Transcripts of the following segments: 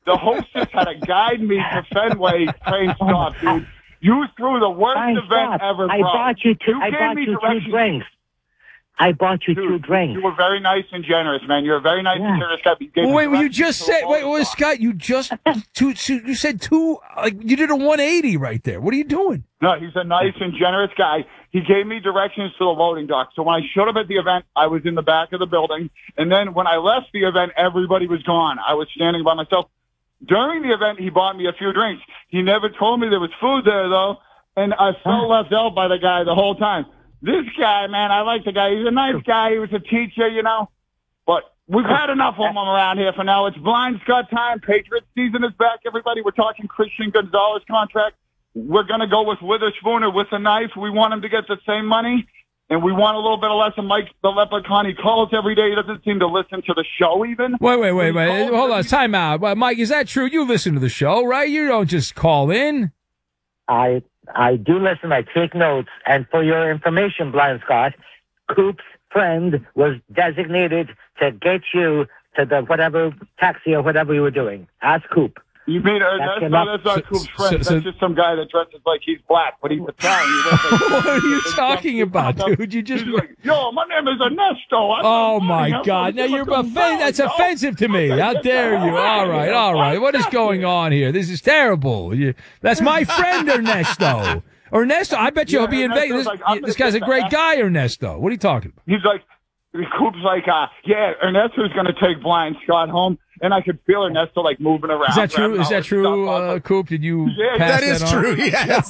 The hostess had to guide me to Fenway train stop, dude. You threw the worst event ever, bro. I bought you two drinks. I bought you two drinks. You were very nice and generous, man. You're a very nice and generous guy. You just said, Scott, you said two, like, you did a 180 right there. What are you doing? No, he's a nice and generous guy. He gave me directions to the loading dock. So when I showed up at the event, I was in the back of the building. And then when I left the event, everybody was gone. I was standing by myself. During the event, he bought me a few drinks. He never told me there was food there, though. And I felt left out by the guy the whole time. This guy, man, I like the guy. He's a nice guy. He was a teacher, you know. But we've had enough of them around here for now. It's Blind Scott time. Patriots season is back, everybody. We're talking Christian Gonzalez contract. We're going to go with Witherspoon or with a knife. We want him to get the same money. And we want a little bit of less of Mike the Leprechaun. He calls every day. He doesn't seem to listen to the show even. Wait. Hold on. Time out. Mike, is that true? You listen to the show, right? You don't just call in. I do listen. I take notes. And for your information, Blind Scott, Coop's friend was designated to get you to the whatever taxi or whatever you were doing. Ask Coop. You mean that's not Coop's friend. That's just some guy that dresses like he's black, but he's Italian. What are you talking about, dude? You just he's like, yo, my name is Ernesto. Oh my God! Now that's offensive to me. How dare you? All right. What is going on here? This is terrible. That's my friend Ernesto. Ernesto, I bet you he'll be in Vegas. This guy's a great guy, Ernesto. What are you talking about? He's like, Coop's like, Ernesto's going to take Blind Scott home. And I could feel Ernesto like moving around. Is that true? Is that true, Coop? Did you pass that is on? True, yes.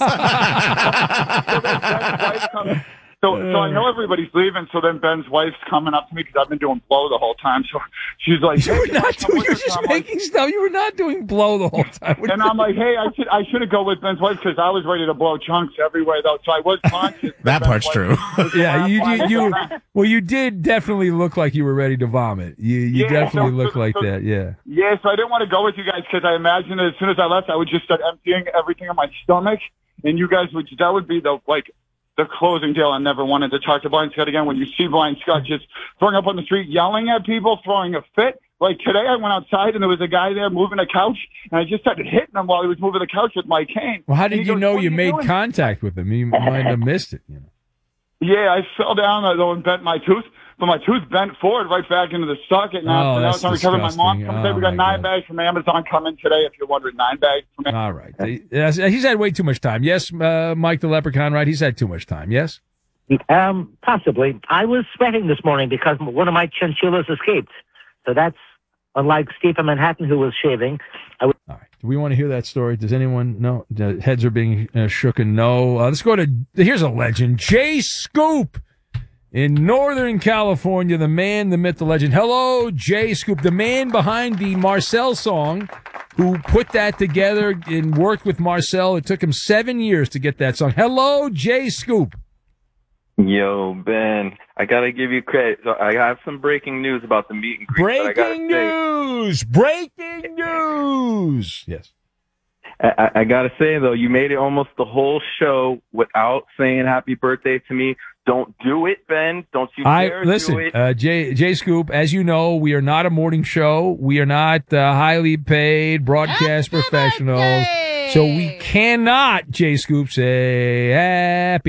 So I know everybody's leaving, so then Ben's wife's coming up to me because I've been doing blow the whole time. So she's like, you're just making stuff. You were not doing blow the whole time. And I'm like, hey, I should go with Ben's wife because I was ready to blow chunks everywhere, though. So I was conscious. That part's true. Yeah, you did definitely look like you were ready to vomit. You definitely looked like that, yeah. Yeah, so I didn't want to go with you guys because I imagined that as soon as I left, I would just start emptying everything in my stomach. And you guys that would be the closing deal. I never wanted to talk to Blind Scott again. When you see Blind Scott just throwing up on the street, yelling at people, throwing a fit. Like today, I went outside and there was a guy there moving a couch, and I just started hitting him while he was moving the couch with my cane. Well, how did you know you made contact with him? You might have missed it. You know. Yeah, I fell down though and bent my tooth. But my tooth bent forward right back into the socket. Now, that's I'm recovering. My mom comes today. We got 9 bags from Amazon coming today. If you're wondering, 9 bags from Amazon. All right. He's had way too much time. Yes, Mike the Leprechaun, right? He's had too much time. Yes? Possibly. I was sweating this morning because one of my chinchillas escaped. So that's unlike Steve from Manhattan who was shaving. All right. Do we want to hear that story? Does anyone know? The heads are being shooken. No. Let's go to, here's a legend. Jay Scoop. In Northern California, the man, the myth, the legend. Hello, Jay Scoop, the man behind the Marcel song, who put that together and worked with Marcel. It took him 7 years to get that song. Hello, Jay Scoop. Yo, Ben, I got to give you credit. So I have some breaking news about the meet and greet. Breaking news! Yes. I got to say, though, you made it almost the whole show without saying happy birthday to me. Don't do it, Ben. Don't you dare do it. Jay Scoop, as you know, we are not a morning show. We are not highly paid broadcast professionals. Birthday! So we cannot, Jay Scoop, say happy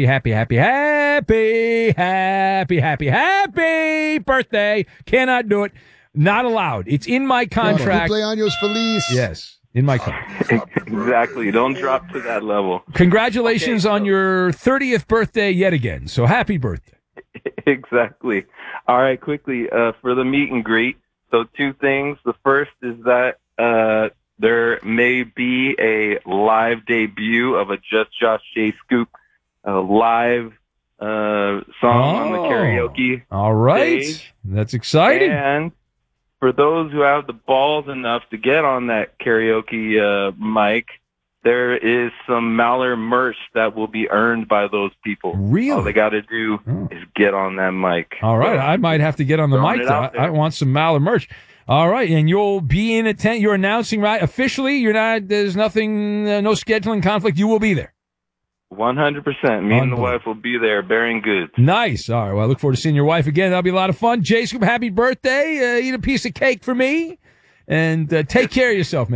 birthday. Cannot do it. Not allowed. It's in my contract. Cumpleaños feliz. Yes. In my contract. Exactly. Don't drop to that level. Congratulations on your 30th birthday yet again. So happy birthday. Exactly. All right, quickly, for the meet and greet. So 2 things. The first is that there may be a live debut of a Just Josh Jay Scoop live song on the karaoke. All right. Stage. That's exciting. And for those who have the balls enough to get on that karaoke mic, there is some Maller merch that will be earned by those people. Really? All they got to do is get on that mic. All right. I might have to get on the mic. I want some Maller merch. All right. And you'll be in attendance. You're announcing, right? Officially, there's nothing, no scheduling conflict. You will be there. 100%. Me and the wife will be there bearing goods. Nice. All right. Well, I look forward to seeing your wife again. That'll be a lot of fun. Jay Scoop, happy birthday. Eat a piece of cake for me. And take care of yourself, man.